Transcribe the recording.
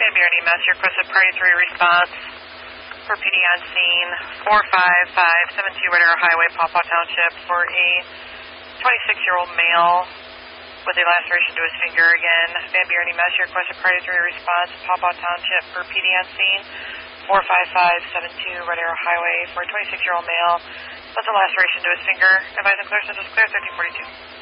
Van Buren EMS, your requested priority 3 response for PD on scene 45572 Red Arrow Highway, Paw Paw Township, for a 26-year-old male with a laceration to his finger again. Van Buren EMS, your requested priority 3 response, Paw Paw Township, for PD on scene 45572 Red Arrow Highway, for a 26-year-old male with a laceration to his finger. Advise and clear, such as clear 1342.